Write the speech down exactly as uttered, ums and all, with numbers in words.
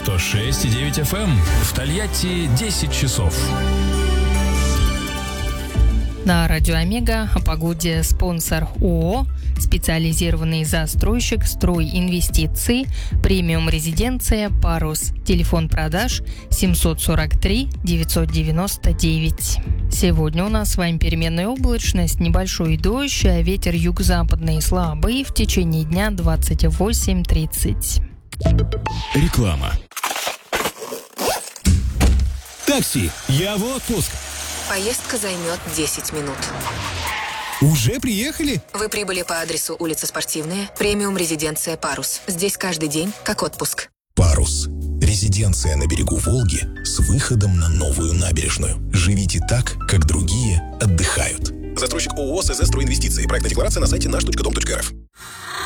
сто шесть и девять эф эм. В Тольятти десять часов. На радио Омега о погоде спонсор ООО, специализированный застройщик «Стройинвестиции», премиум резиденция «Парус». Телефон продаж семь сорок три девятьсот девяносто девять. Сегодня у нас с вами переменная облачность, небольшой дождь, а ветер юго-западный слабый в течение дня двадцать восемь тридцать. Реклама. Такси, я в отпуск. Поездка займет десять минут. Уже приехали? Вы прибыли по адресу улица Спортивная, премиум резиденция «Парус». Здесь каждый день как отпуск. «Парус» – резиденция на берегу Волги с выходом на новую набережную. Живите так, как другие отдыхают. Застройщик ООО «СЗ Стройинвестиции». Проектная декларация на сайте наш точка дом точка эр эф.